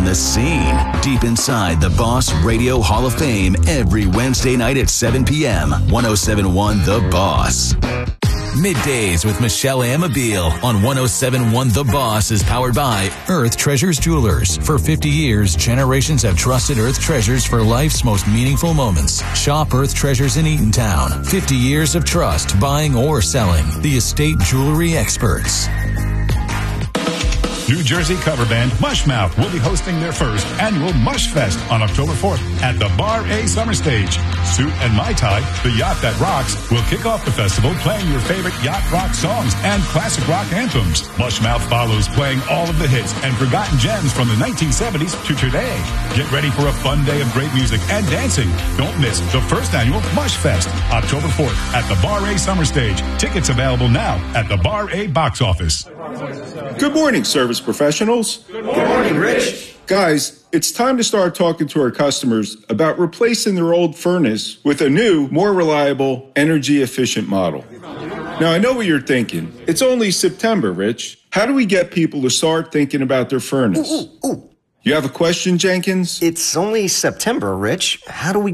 the scene. Deep inside the Boss Radio Hall of Fame every Wednesday night at 7 p.m. 1071 The Boss. Middays with Michelle Amabile on 1071 The Boss is powered by Earth Treasures Jewelers. For 50 years, generations have trusted Earth Treasures for life's most meaningful moments. Shop Earth Treasures in Eatontown. 50 years of trust, buying or selling. The estate jewelry experts. New Jersey cover band Mushmouth will be hosting their first annual Mush Fest on October 4th at the Bar A Summer Stage. Suit and Mai Tai, the yacht that rocks, will kick off the festival playing your favorite yacht rock songs and classic rock anthems. Mushmouth follows playing all of the hits and forgotten gems from the 1970s to today. Get ready for a fun day of great music and dancing. Don't miss the first annual Mush Fest, October 4th at the Bar A Summer Stage. Tickets available now at the Bar A box office. Good morning, service professionals. Good morning, Rich. Guys, it's time to start talking to our customers about replacing their old furnace with a new, more reliable, energy-efficient model. Now, I know what you're thinking. It's only September, Rich. How do we get people to start thinking about their furnace? You have a question, Jenkins? It's only September, Rich. How do we